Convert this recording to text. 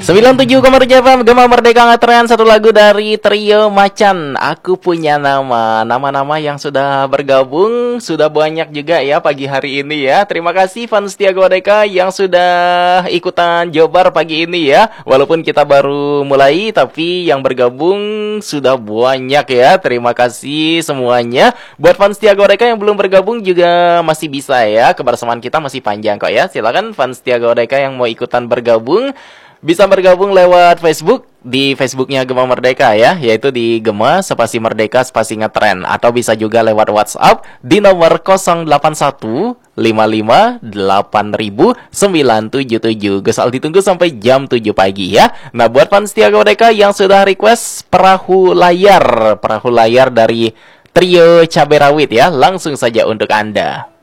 97,7 FM Gema Merdeka Ngetren. Satu lagu dari Trio Macan, Aku Punya Nama. Nama-nama yang sudah bergabung sudah banyak juga ya pagi hari ini ya. Terima kasih fans Setia Godeka yang sudah ikutan jobar pagi ini ya. Walaupun kita baru mulai, tapi yang bergabung sudah banyak ya. Terima kasih semuanya. Buat fans Setia Godeka yang belum bergabung juga masih bisa ya. Kebersamaan kita masih panjang kok ya. Silakan fans Setia Godeka yang mau ikutan bergabung bisa bergabung lewat Facebook, di Facebooknya Gema Merdeka ya, yaitu di Gema spasi Merdeka spasi Ngetren, atau bisa juga lewat WhatsApp di nomor 08155800977. Gesal ditunggu sampai jam 7 pagi ya. Nah, buat fans Setia Merdeka yang sudah request perahu layar dari Trio Cabai Rawit ya, langsung saja untuk Anda.